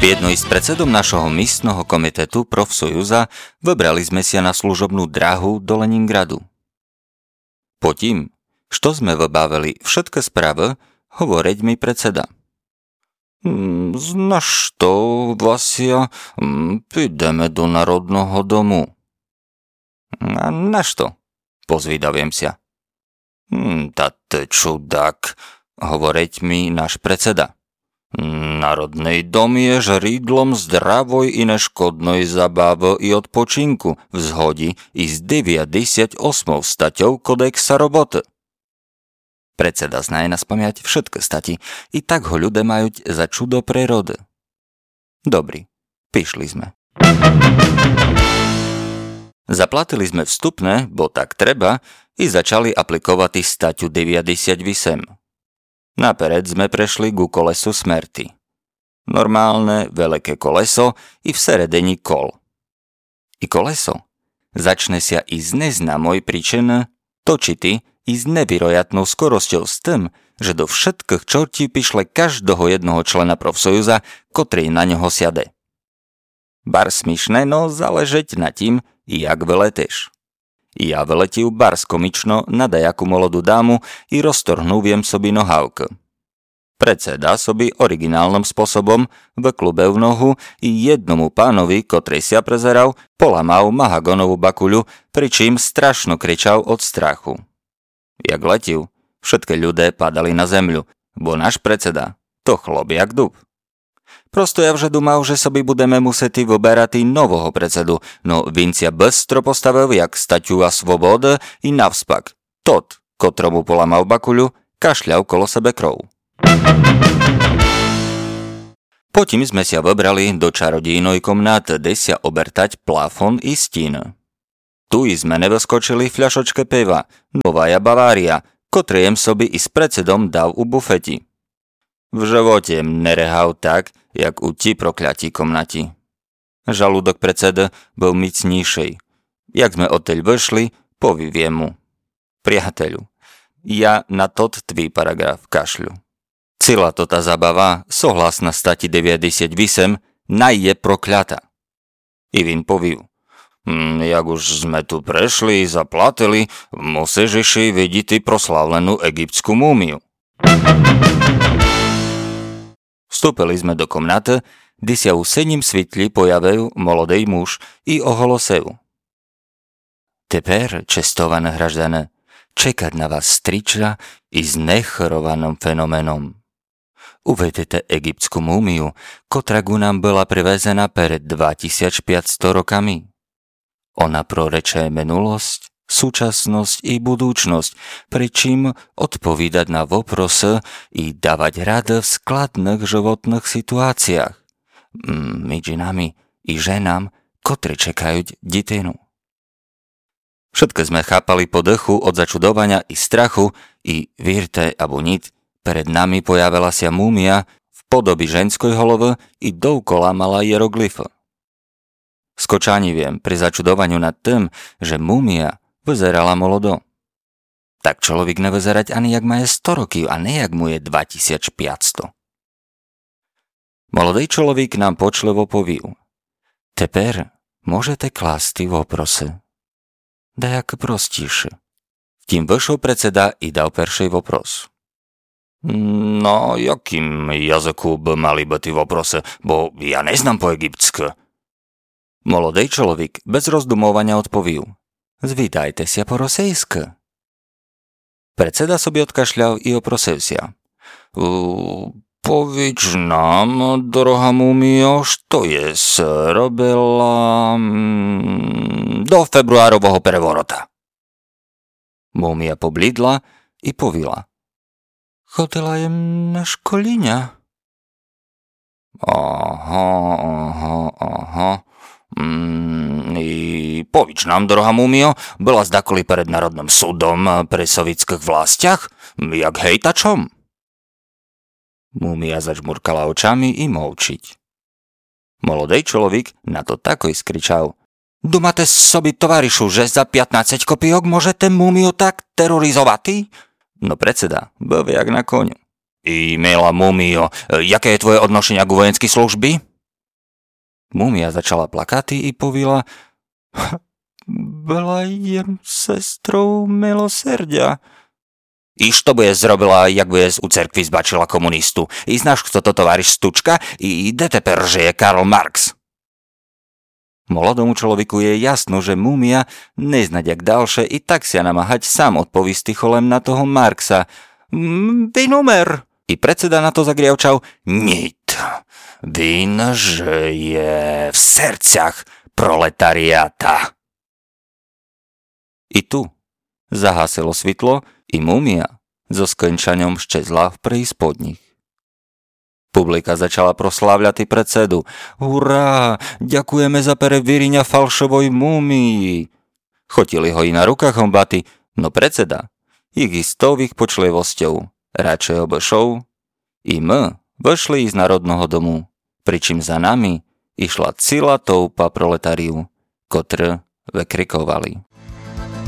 Jedno s predsedom našho místneho komitetu Profsojuza vybrali sme si na služobnú drahu do Leningradu. Потім, що sme вибавили všetky správy, hovoriť mi predseda. Znaš što, Vasia, підeme do Národného domu. A na što? Pozvídaviem sa. Tá ty čudák, hovoriť mi náš predseda. Národný dom je žrídlom zdravoj i neškodnej zabávy i odpočinku v zhodi i z 98 staťou kodeksa roboty. Predseda znaje na spamiať všetky stati, i tak ho ľudia majú za čudo prírody. Dobrý, prišli sme. Zaplatili sme vstupné, bo tak treba, i začali aplikovať staťu 98. Napered sme prešli ku kolesu smrti. Normálne, veľké koleso i v seredení kol. I koleso začne sa i z neznámoj príčiny točiti i s nevyrojatnou skorosťou s tým, že do všetkých čortí pišle každého jednoho člena Profsojuza, ktorý na neho siade. Bar smišné, no záležeť na tým, jak vyletíš. Ja vyletil bars komično na dajakú molodú dámu i roztorhnúviem sobi nohavky. Predseda sobi originálnym spôsobom v klube v nohu i jednomu pánovi, ktorý sa prezeral, polamal mahagonovú bakuľu, pričím strašno kričal od strachu. Jak letil, všetky ľudé padali na zemľu, bo náš predseda to chlop jak dub. Prosto ja vže думав, že sobi budeme museti vyberati nového predsedu, no він ся bystro postavil jak staťua svobody i navspak. Tot, kotromu polamal bakuľu, kašľal kolo sebe krov. Potom sme sa vybrali do čarodíjnej komnaty, kde sa obertať plafon i stín. Tu sme nevyskočili fľašočke piva, Novaja Bavária, ktorý sobi i s predsedom dal u bufeti. V živote nerehal tak, jak u ti prokľatí komnati. Žalúdok predsedy bol micnejší. Jak sme odteľ vyšli, poviem mu. Priateľu, ja na tot tvý paragraf kašľu. Celá tota zabava, sohlasná stati 98, je prokľata. I vin poviu. Jak už sme tu prešli, zaplatili, musíš ešte vidieť proslavlenú egyptskú múmiu. Vstúpili sme do komnaty, kde sa u sedním svitli pojavil molodej muž i oholosev. Teper, čestované hraždané, čekať na vás striča i s nechorovaným fenoménom. Uvedete egyptskú múmiu, ktorá nám bola privezená pred 2500 rokami. Ona prorečuje minulosť, súčasnosť i budúčnosť, pričím odpovídať na voprosy i dávať rady v skladných životných situáciách. My ženami i ženám, ktorí čekajú detinu. Všetky sme chápali po dechu od začudovania i strachu i vírte abo nit, pred nami pojavila sa múmia v podobi ženskej hlavy i doukola mala hieroglyfy. Skočaniviem pri začudovaniu nad tým, že múmia vyzerala molodo. Tak človek nevyzerať ani jak má je 100 rokov a ne jak mu je 2500. Molodej človek nám počlevo povíl. Teper môžete klásť voprosy. Dajak prostíše. Vtím vyšol predseda i dal peršej vopros. No, jakým jazyku by mali byť voprosy, bo ja neznám po egyptsky. Molodej človek bez rozdumovania odpovíl. Zvítajte sa po rosejsky. Predseda sobi odkašľal i oprosil sa. Povič nám, droha múmio, što je robila do februárového prevorota. Múmia poblídla i povila. Chodila jem na školiňa. Aha. I povič nám, droha múmio, bola zdakoli pred Národným súdom pri sovietských vlastiach, jak hejtačom? Múmia zažmurkala očami i molčiť. Molodej človek na to tako iskričal. Думате sobi, tovarišu, že za 15 kopijok môžete múmiu tak terorizovať? No predseda bol jak na koňu. I mela múmio, jaké je tvoje odnošenia k vojenskej služby? Múmia začala plakať i povila: Blajem sestrou milosrdia. I što bude zrobila, jak bude u cerkvi zbačila komunistu? I znaš, kto to továriš Stučka? I kde teper, že je Karl Marx? Mladomu človeku je jasno, že Múmia neznať jak dalše i tak si namáhať sám odpoví stycholem na toho Marxa. Vy numer! I predseda na to zagriavčal: Nit, vin, že je v srdciach proletariáta. I tu zahasilo svitlo i Múmia so skenčaňom ščezla v preispodních. Publika začala proslávľať predsedu. Hurá, ďakujeme za prevírenia falšovoj múmii. Chotili ho i na rukách hombaty, no predseda ich istových počlievosťou radšej obešou i my vešli z Národného domu, pričím za nami išla celá toupa proletáriu, kotr vekrikovali.